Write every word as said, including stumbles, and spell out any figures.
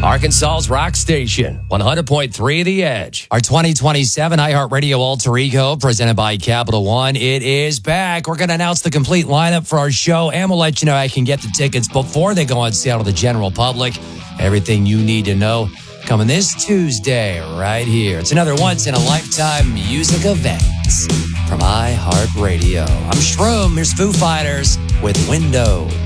Arkansas's rock station, one hundred point three The Edge. Our twenty twenty-seven iHeartRadio Alter Ego, presented by Capital One. It is back. We're going to announce the complete lineup for our show, and we'll let you know I can get the tickets before they go on sale to the general public. Everything you need to know coming this Tuesday right here. It's another once-in-a-lifetime music event from iHeartRadio. I'm Shroom. Here's Foo Fighters with Windows.